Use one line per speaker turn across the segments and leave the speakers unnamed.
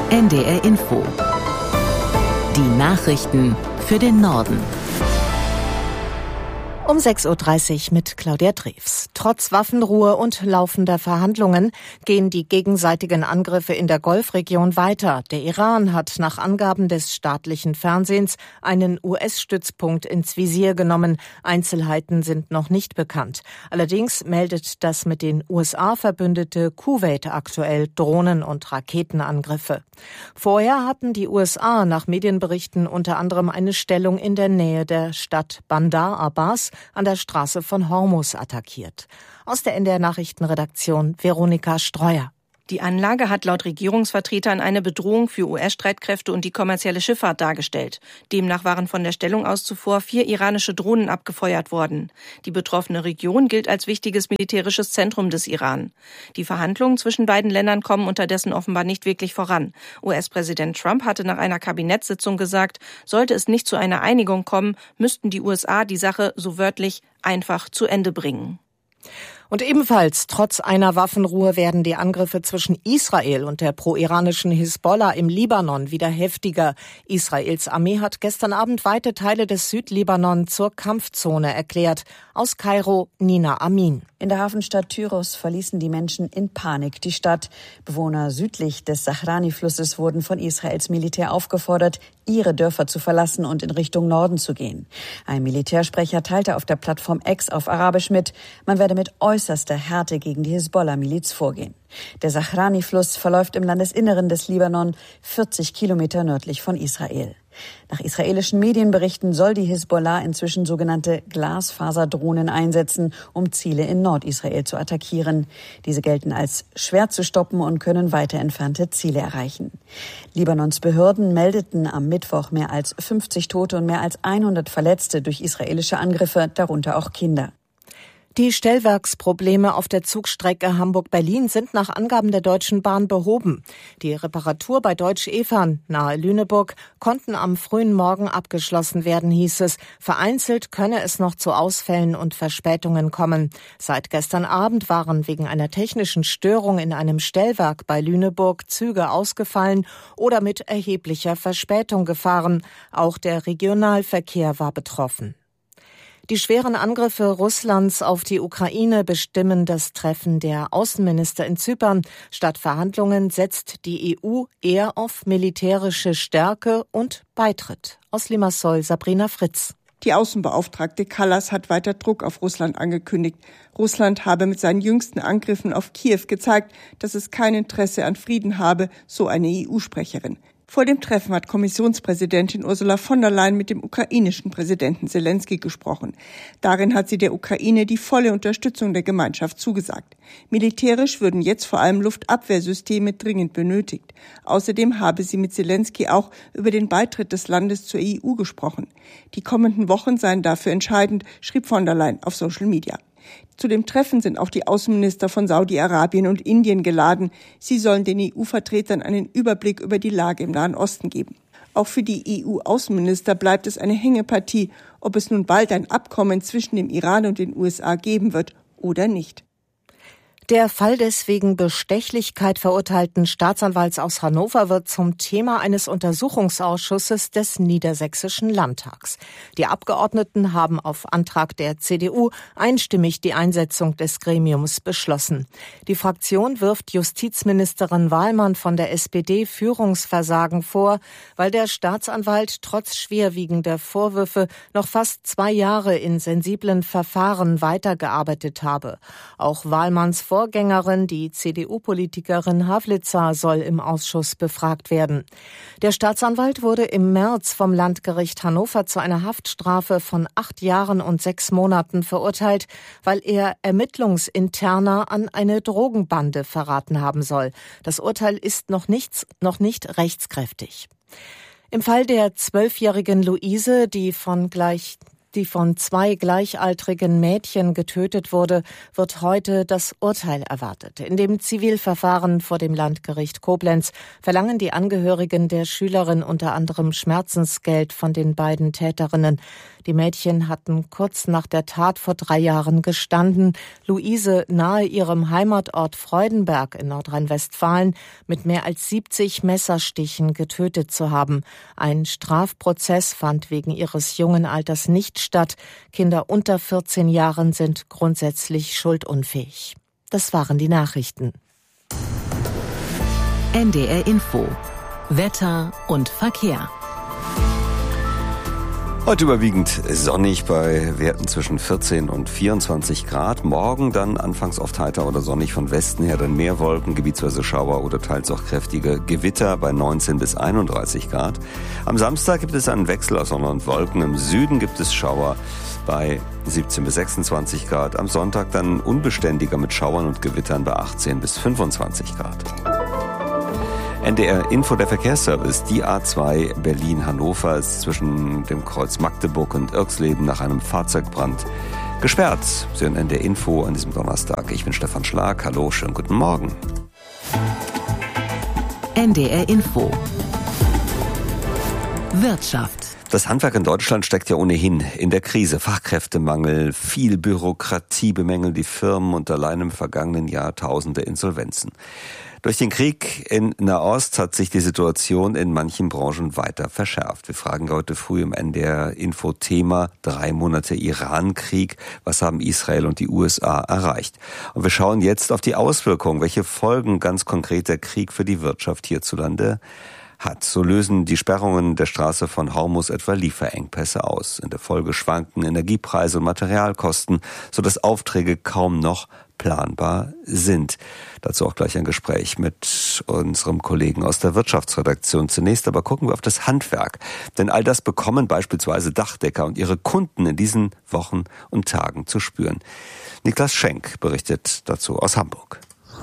NDR Info. Die Nachrichten für den Norden.
Um 6.30 Uhr mit Claudia Drews. Trotz Waffenruhe und laufender Verhandlungen gehen die gegenseitigen Angriffe in der Golfregion weiter. Der Iran hat nach Angaben des staatlichen Fernsehens einen US-Stützpunkt ins Visier genommen. Einzelheiten sind noch nicht bekannt. Allerdings meldet das mit den USA verbündete Kuwait aktuell Drohnen- und Raketenangriffe. Vorher hatten die USA nach Medienberichten unter anderem eine Stellung in der Nähe der Stadt Bandar Abbas an der Straße von Hormuz attackiert. Aus der NDR Nachrichtenredaktion Veronika Streuer.
Die Anlage hat laut Regierungsvertretern eine Bedrohung für US-Streitkräfte und die kommerzielle Schifffahrt dargestellt. Demnach waren von der Stellung aus zuvor 4 iranische Drohnen abgefeuert worden. Die betroffene Region gilt als wichtiges militärisches Zentrum des Iran. Die Verhandlungen zwischen beiden Ländern kommen unterdessen offenbar nicht wirklich voran. US-Präsident Trump hatte nach einer Kabinettssitzung gesagt, sollte es nicht zu einer Einigung kommen, müssten die USA die Sache so wörtlich einfach zu Ende bringen.
Und ebenfalls trotz einer Waffenruhe werden die Angriffe zwischen Israel und der pro-iranischen Hisbollah im Libanon wieder heftiger. Israels Armee hat gestern Abend weite Teile des Südlibanon zur Kampfzone erklärt. Aus Kairo, Nina Amin.
In der Hafenstadt Tyros verließen die Menschen in Panik die Stadt. Bewohner südlich des Sahrani-Flusses wurden von Israels Militär aufgefordert, ihre Dörfer zu verlassen und in Richtung Norden zu gehen. Ein Militärsprecher teilte auf der Plattform X auf Arabisch mit, man werde mit äußerster Härte gegen die Hisbollah-Miliz vorgehen. Der Sahrani-Fluss verläuft im Landesinneren des Libanon, 40 Kilometer nördlich von Israel. Nach israelischen Medienberichten soll die Hisbollah inzwischen sogenannte Glasfaserdrohnen einsetzen, um Ziele in Nordisrael zu attackieren. Diese gelten als schwer zu stoppen und können weiter entfernte Ziele erreichen. Libanons Behörden meldeten am Mittwoch mehr als 50 Tote und mehr als 100 Verletzte durch israelische Angriffe, darunter auch Kinder.
Die Stellwerksprobleme auf der Zugstrecke Hamburg-Berlin sind nach Angaben der Deutschen Bahn behoben. Die Reparatur bei Deutsch-Efern nahe Lüneburg konnten am frühen Morgen abgeschlossen werden, hieß es. Vereinzelt könne es noch zu Ausfällen und Verspätungen kommen. Seit gestern Abend waren wegen einer technischen Störung in einem Stellwerk bei Lüneburg Züge ausgefallen oder mit erheblicher Verspätung gefahren. Auch der Regionalverkehr war betroffen. Die schweren Angriffe Russlands auf die Ukraine bestimmen das Treffen der Außenminister in Zypern. Statt Verhandlungen setzt die EU eher auf militärische Stärke und Beitritt. Aus Limassol, Sabrina Fritz.
Die Außenbeauftragte Kallas hat weiter Druck auf Russland angekündigt. Russland habe mit seinen jüngsten Angriffen auf Kiew gezeigt, dass es kein Interesse an Frieden habe, so eine EU-Sprecherin. Vor dem Treffen hat Kommissionspräsidentin Ursula von der Leyen mit dem ukrainischen Präsidenten Selenskyj gesprochen. Darin hat sie der Ukraine die volle Unterstützung der Gemeinschaft zugesagt. Militärisch würden jetzt vor allem Luftabwehrsysteme dringend benötigt. Außerdem habe sie mit Selenskyj auch über den Beitritt des Landes zur EU gesprochen. Die kommenden Wochen seien dafür entscheidend, schrieb von der Leyen auf Social Media. Zu dem Treffen sind auch die Außenminister von Saudi-Arabien und Indien geladen. Sie sollen den EU-Vertretern einen Überblick über die Lage im Nahen Osten geben. Auch für die EU-Außenminister bleibt es eine Hängepartie, ob es nun bald ein Abkommen zwischen dem Iran und den USA geben wird oder nicht.
Der Fall des wegen Bestechlichkeit verurteilten Staatsanwalts aus Hannover wird zum Thema eines Untersuchungsausschusses des Niedersächsischen Landtags. Die Abgeordneten haben auf Antrag der CDU einstimmig die Einsetzung des Gremiums beschlossen. Die Fraktion wirft Justizministerin Wahlmann von der SPD Führungsversagen vor, weil der Staatsanwalt trotz schwerwiegender Vorwürfe noch fast 2 Jahre in sensiblen Verfahren weitergearbeitet habe. Auch Wahlmanns Vorgängerin, die CDU-Politikerin Havlitzer, soll im Ausschuss befragt werden. Der Staatsanwalt wurde im März vom Landgericht Hannover zu einer Haftstrafe von 8 Jahren und 6 Monaten verurteilt, weil er Ermittlungsinterna an eine Drogenbande verraten haben soll. Das Urteil ist noch nicht rechtskräftig. Im Fall der 12-jährigen Luise, die die von 2 gleichaltrigen Mädchen getötet wurde, wird heute das Urteil erwartet. In dem Zivilverfahren vor dem Landgericht Koblenz verlangen die Angehörigen der Schülerin unter anderem Schmerzensgeld von den beiden Täterinnen. Die Mädchen hatten kurz nach der Tat vor 3 Jahren gestanden, Luise nahe ihrem Heimatort Freudenberg in Nordrhein-Westfalen mit mehr als 70 Messerstichen getötet zu haben. Ein Strafprozess fand wegen ihres jungen Alters nicht statt. Kinder unter 14 Jahren sind grundsätzlich schuldunfähig. Das waren die Nachrichten.
NDR Info. Wetter und Verkehr.
Heute überwiegend sonnig bei Werten zwischen 14 und 24 Grad. Morgen dann anfangs oft heiter oder sonnig, von Westen her dann mehr Wolken, gebietsweise Schauer oder teils auch kräftige Gewitter bei 19 bis 31 Grad. Am Samstag gibt es einen Wechsel aus Sonne und Wolken. Im Süden gibt es Schauer bei 17 bis 26 Grad. Am Sonntag dann unbeständiger mit Schauern und Gewittern bei 18 bis 25 Grad. NDR Info, der Verkehrsservice. Die A2 Berlin-Hannover ist zwischen dem Kreuz Magdeburg und Irxleben nach einem Fahrzeugbrand gesperrt. Sie hören NDR Info an diesem Donnerstag. Ich bin Stefan Schlag. Hallo, schönen guten Morgen.
NDR Info. Wirtschaft.
Das Handwerk in Deutschland steckt ja ohnehin in der Krise. Fachkräftemangel, viel Bürokratie bemängeln die Firmen und allein im vergangenen Jahr tausende Insolvenzen. Durch den Krieg in Nahost hat sich die Situation in manchen Branchen weiter verschärft. Wir fragen heute früh im NDR Info Thema 3 Monate Iran-Krieg. Was haben Israel und die USA erreicht? Und wir schauen jetzt auf die Auswirkungen, welche Folgen ganz konkret der Krieg für die Wirtschaft hierzulande hat. So lösen die Sperrungen der Straße von Hormuz etwa Lieferengpässe aus. In der Folge schwanken Energiepreise und Materialkosten, sodass Aufträge kaum noch planbar sind. Dazu auch gleich ein Gespräch mit unserem Kollegen aus der Wirtschaftsredaktion. Zunächst aber gucken wir auf das Handwerk. Denn all das bekommen beispielsweise Dachdecker und ihre Kunden in diesen Wochen und Tagen zu spüren. Niklas Schenk berichtet dazu aus Hamburg.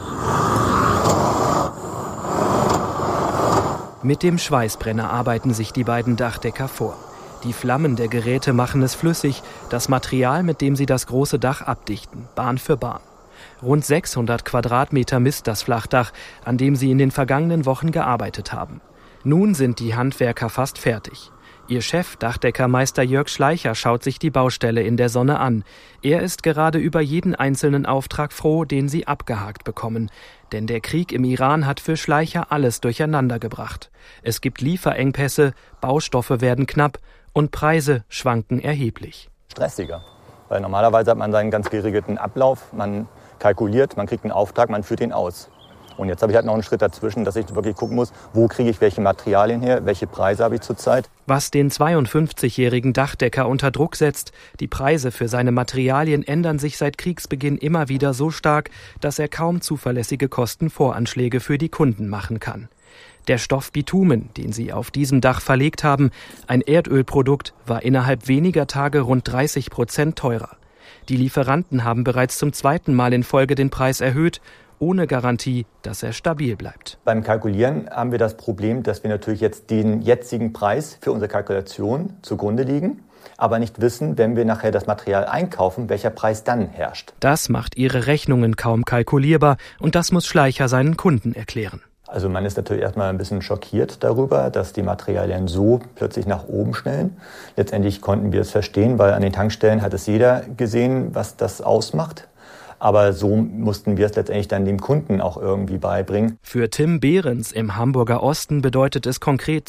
Mit dem Schweißbrenner arbeiten sich die beiden Dachdecker vor. Die Flammen der Geräte machen es flüssig, das Material, mit dem sie das große Dach abdichten, Bahn für Bahn. Rund 600 Quadratmeter misst das Flachdach, an dem sie in den vergangenen Wochen gearbeitet haben. Nun sind die Handwerker fast fertig. Ihr Chef, Dachdeckermeister Jörg Schleicher, schaut sich die Baustelle in der Sonne an. Er ist gerade über jeden einzelnen Auftrag froh, den sie abgehakt bekommen. Denn der Krieg im Iran hat für Schleicher alles durcheinander gebracht. Es gibt Lieferengpässe, Baustoffe werden knapp und Preise schwanken erheblich.
Stressiger, weil normalerweise hat man seinen ganz geregelten Ablauf, man kalkuliert, man kriegt einen Auftrag, man führt ihn aus. Und jetzt habe ich halt noch einen Schritt dazwischen, dass ich wirklich gucken muss, wo kriege ich welche Materialien her, welche Preise habe ich zurzeit.
Was den 52-jährigen Dachdecker unter Druck setzt, die Preise für seine Materialien ändern sich seit Kriegsbeginn immer wieder so stark, dass er kaum zuverlässige Kostenvoranschläge für die Kunden machen kann. Der Stoff Bitumen, den sie auf diesem Dach verlegt haben, ein Erdölprodukt, war innerhalb weniger Tage rund 30% teurer. Die Lieferanten haben bereits zum 2. Mal in Folge den Preis erhöht, ohne Garantie, dass er stabil bleibt.
Beim Kalkulieren haben wir das Problem, dass wir natürlich jetzt den jetzigen Preis für unsere Kalkulation zugrunde liegen, aber nicht wissen, wenn wir nachher das Material einkaufen, welcher Preis dann herrscht.
Das macht ihre Rechnungen kaum kalkulierbar und das muss Schleicher seinen Kunden erklären.
Also man ist natürlich erstmal ein bisschen schockiert darüber, dass die Materialien so plötzlich nach oben schnellen. Letztendlich konnten wir es verstehen, weil an den Tankstellen hat es jeder gesehen, was das ausmacht. Aber so mussten wir es letztendlich dann dem Kunden auch irgendwie beibringen.
Für Tim Behrens im Hamburger Osten bedeutet es konkret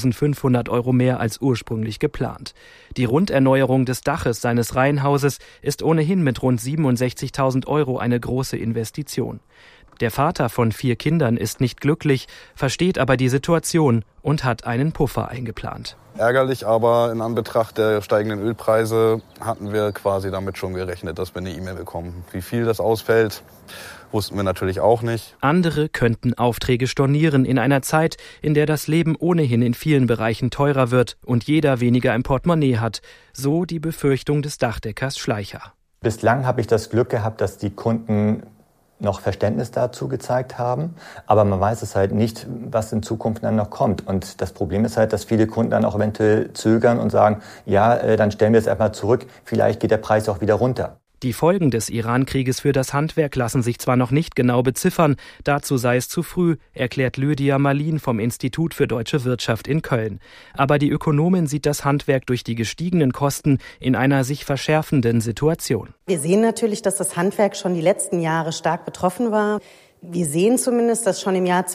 2.500 € mehr als ursprünglich geplant. Die Runderneuerung des Daches seines Reihenhauses ist ohnehin mit rund 67.000 € eine große Investition. Der Vater von 4 Kindern ist nicht glücklich, versteht aber die Situation und hat einen Puffer eingeplant.
Ärgerlich, aber in Anbetracht der steigenden Ölpreise hatten wir quasi damit schon gerechnet, dass wir eine E-Mail bekommen. Wie viel das ausfällt, wussten wir natürlich auch nicht.
Andere könnten Aufträge stornieren in einer Zeit, in der das Leben ohnehin in vielen Bereichen teurer wird und jeder weniger im Portemonnaie hat. So die Befürchtung des Dachdeckers Schleicher.
Bislang habe ich das Glück gehabt, dass die Kunden noch Verständnis dazu gezeigt haben. Aber man weiß es halt nicht, was in Zukunft dann noch kommt. Und das Problem ist halt, dass viele Kunden dann auch eventuell zögern und sagen, ja, dann stellen wir es erstmal zurück, vielleicht geht der Preis auch wieder runter.
Die Folgen des Iran-Krieges für das Handwerk lassen sich zwar noch nicht genau beziffern, dazu sei es zu früh, erklärt Lydia Malin vom Institut für Deutsche Wirtschaft in Köln. Aber die Ökonomin sieht das Handwerk durch die gestiegenen Kosten in einer sich verschärfenden Situation.
Wir sehen natürlich, dass das Handwerk schon die letzten Jahre stark betroffen war. Wir sehen zumindest, dass schon im Jahr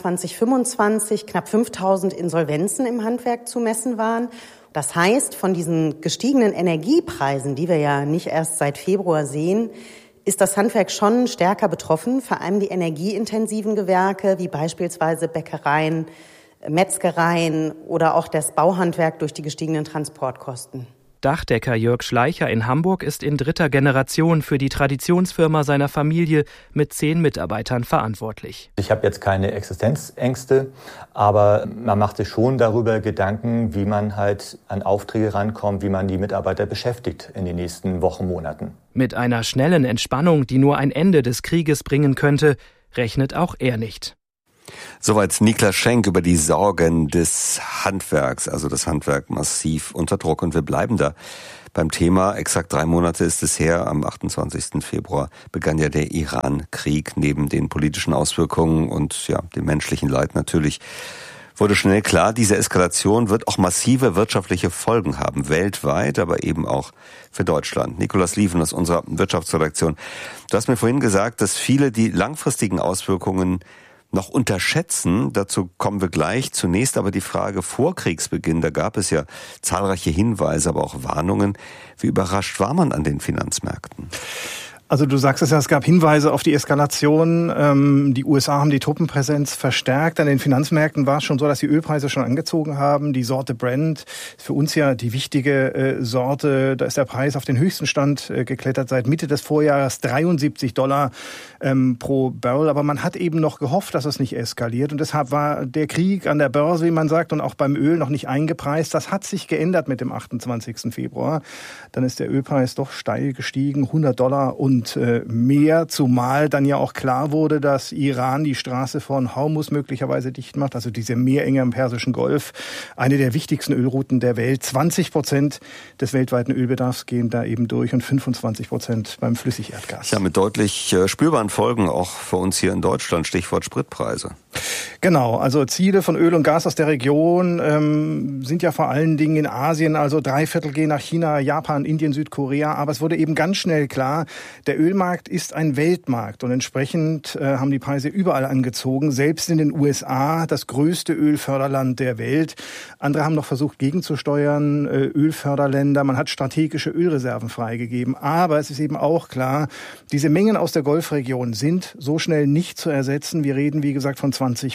2025 knapp 5.000 Insolvenzen im Handwerk zu messen waren. Das heißt, von diesen gestiegenen Energiepreisen, die wir ja nicht erst seit Februar sehen, ist das Handwerk schon stärker betroffen, vor allem die energieintensiven Gewerke, wie beispielsweise Bäckereien, Metzgereien oder auch das Bauhandwerk durch die gestiegenen Transportkosten.
Dachdecker Jörg Schleicher in Hamburg ist in 3. Generation für die Traditionsfirma seiner Familie mit 10 Mitarbeitern verantwortlich.
Ich habe jetzt keine Existenzängste, aber man macht sich schon darüber Gedanken, wie man halt an Aufträge rankommt, wie man die Mitarbeiter beschäftigt in den nächsten Wochen, Monaten.
Mit einer schnellen Entspannung, die nur ein Ende des Krieges bringen könnte, rechnet auch er nicht.
Soweit Niklas Schenk über die Sorgen des Handwerks, also das Handwerk massiv unter Druck. Und wir bleiben da beim Thema. Exakt 3 Monate ist es her. Am 28. Februar begann ja der Iran-Krieg. Neben den politischen Auswirkungen und dem menschlichen Leid natürlich wurde schnell klar, diese Eskalation wird auch massive wirtschaftliche Folgen haben, weltweit, aber eben auch für Deutschland. Nikolaus Lieven aus unserer Wirtschaftsredaktion. Du hast mir vorhin gesagt, dass viele die langfristigen Auswirkungen noch unterschätzen. Dazu kommen wir gleich. Zunächst aber die Frage vor Kriegsbeginn. Da gab es ja zahlreiche Hinweise, aber auch Warnungen. Wie überrascht war man an den Finanzmärkten?
Also du sagst es ja, es gab Hinweise auf die Eskalation. Die USA haben die Truppenpräsenz verstärkt. An den Finanzmärkten war es schon so, dass die Ölpreise schon angezogen haben. Die Sorte Brent ist für uns ja die wichtige Sorte. Da ist der Preis auf den höchsten Stand geklettert seit Mitte des Vorjahres, $73 pro Barrel. Aber man hat eben noch gehofft, dass es nicht eskaliert. Und deshalb war der Krieg an der Börse, wie man sagt, und auch beim Öl noch nicht eingepreist. Das hat sich geändert mit dem 28. Februar. Dann ist der Ölpreis doch steil gestiegen, $100 und mehr, zumal dann ja auch klar wurde, dass Iran die Straße von Hormuz möglicherweise dicht macht, also diese Meerenge im Persischen Golf, eine der wichtigsten Ölrouten der Welt. 20% des weltweiten Ölbedarfs gehen da eben durch und 25% beim Flüssigerdgas.
Ja, mit deutlich spürbaren Folgen auch für uns hier in Deutschland, Stichwort Spritpreise.
Genau, also Ziele von Öl und Gas aus der Region sind ja vor allen Dingen in Asien, also 3/4 gehen nach China, Japan, Indien, Südkorea, aber es wurde eben ganz schnell klar, der Ölmarkt ist ein Weltmarkt und entsprechend haben die Preise überall angezogen, selbst in den USA, das größte Ölförderland der Welt. Andere haben noch versucht gegenzusteuern, Ölförderländer, man hat strategische Ölreserven freigegeben, aber es ist eben auch klar, diese Mengen aus der Golfregion sind so schnell nicht zu ersetzen. Wir reden, wie gesagt, von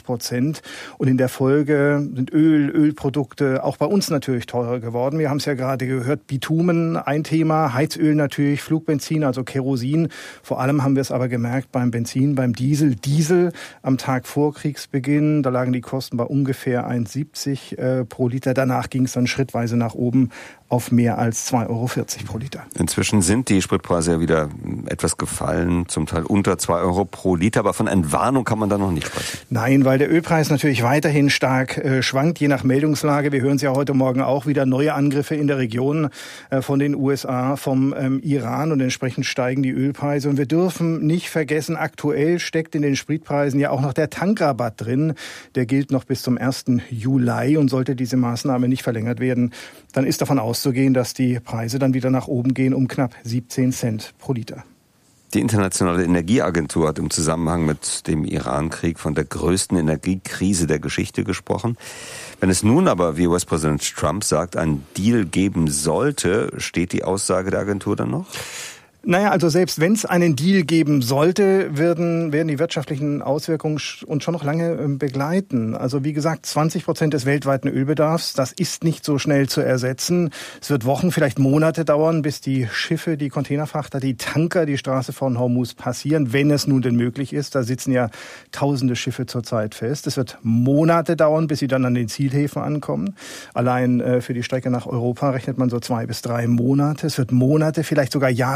20% und in der Folge sind Ölprodukte auch bei uns natürlich teurer geworden. Wir haben es ja gerade gehört, Bitumen ein Thema, Heizöl natürlich, Flugbenzin, also Kerosin. Vor allem haben wir es aber gemerkt beim Benzin, beim Diesel. Diesel am Tag vor Kriegsbeginn, da lagen die Kosten bei ungefähr 1,70 pro Liter. Danach ging es dann schrittweise nach oben auf mehr als 2,40 € pro Liter.
Inzwischen sind die Spritpreise ja wieder etwas gefallen, zum Teil unter 2 € pro Liter, aber von Entwarnung kann man da noch nicht sprechen.
Nein, weil der Ölpreis natürlich weiterhin stark schwankt, je nach Meldungslage. Wir hören es ja heute Morgen auch wieder, neue Angriffe in der Region von den USA, vom Iran und entsprechend steigen die Ölpreise. Und wir dürfen nicht vergessen, aktuell steckt in den Spritpreisen ja auch noch der Tankrabatt drin. Der gilt noch bis zum 1. Juli und sollte diese Maßnahme nicht verlängert werden, dann ist davon auszugehen, dass die Preise dann wieder nach oben gehen um knapp 17 Cent pro Liter.
Die Internationale Energieagentur hat im Zusammenhang mit dem Iran-Krieg von der größten Energiekrise der Geschichte gesprochen. Wenn es nun aber, wie US-Präsident Trump sagt, einen Deal geben sollte, steht die Aussage der Agentur dann noch?
Naja, also selbst wenn es einen Deal geben sollte, werden die wirtschaftlichen Auswirkungen uns schon noch lange begleiten. Also wie gesagt, 20% des weltweiten Ölbedarfs, das ist nicht so schnell zu ersetzen. Es wird Wochen, vielleicht Monate dauern, bis die Schiffe, die Containerfrachter, die Tanker die Straße von Hormuz passieren, wenn es nun denn möglich ist. Da sitzen ja tausende Schiffe zurzeit fest. Es wird Monate dauern, bis sie dann an den Zielhäfen ankommen. Allein für die Strecke nach Europa rechnet man so 2 bis 3 Monate. Es wird Monate, vielleicht sogar Jahre dauern,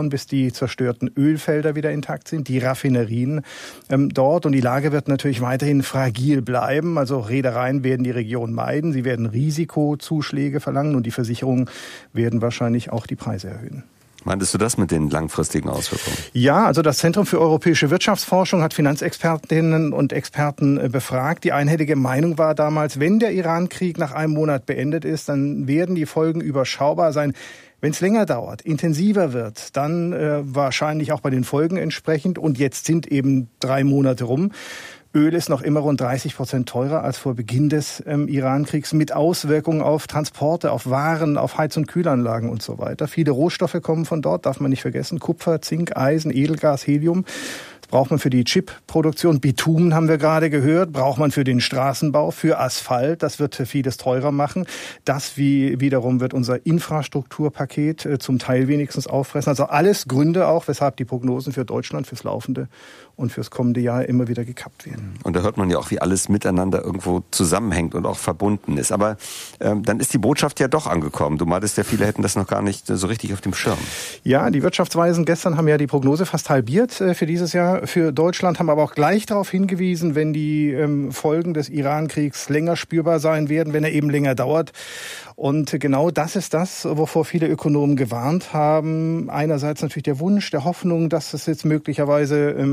dauern, bis die zerstörten Ölfelder wieder intakt sind, die Raffinerien dort. Und die Lage wird natürlich weiterhin fragil bleiben. Also Reedereien werden die Region meiden. Sie werden Risikozuschläge verlangen und die Versicherungen werden wahrscheinlich auch die Preise erhöhen.
Meintest du das mit den langfristigen Auswirkungen?
Ja, also das Zentrum für europäische Wirtschaftsforschung hat Finanzexpertinnen und Experten befragt. Die einhellige Meinung war damals, wenn der Iran-Krieg nach einem Monat beendet ist, dann werden die Folgen überschaubar sein. Wenn es länger dauert, intensiver wird, dann wahrscheinlich auch bei den Folgen entsprechend. Und jetzt sind eben 3 Monate rum. Öl ist noch immer rund 30% teurer als vor Beginn des Iran-Kriegs, mit Auswirkungen auf Transporte, auf Waren, auf Heiz- und Kühlanlagen und so weiter. Viele Rohstoffe kommen von dort, darf man nicht vergessen. Kupfer, Zink, Eisen, Edelgas, Helium. Das braucht man für die Chip-Produktion. Bitumen haben wir gerade gehört, braucht man für den Straßenbau, für Asphalt. Das wird vieles teurer machen. Das wiederum wird unser Infrastrukturpaket zum Teil wenigstens auffressen. Also alles Gründe auch, weshalb die Prognosen für Deutschland, fürs laufende und fürs kommende Jahr immer wieder gekappt werden.
Und da hört man ja auch, wie alles miteinander irgendwo zusammenhängt und auch verbunden ist. Aber dann ist die Botschaft ja doch angekommen. Du meintest ja, viele hätten das noch gar nicht so richtig auf dem Schirm.
Ja, die Wirtschaftsweisen gestern haben ja die Prognose fast halbiert für dieses Jahr für Deutschland, haben aber auch gleich darauf hingewiesen, wenn die Folgen des Iran-Kriegs länger spürbar sein werden, wenn er eben länger dauert. Und genau das ist das, wovor viele Ökonomen gewarnt haben. Einerseits natürlich der Wunsch, der Hoffnung, dass es jetzt möglicherweise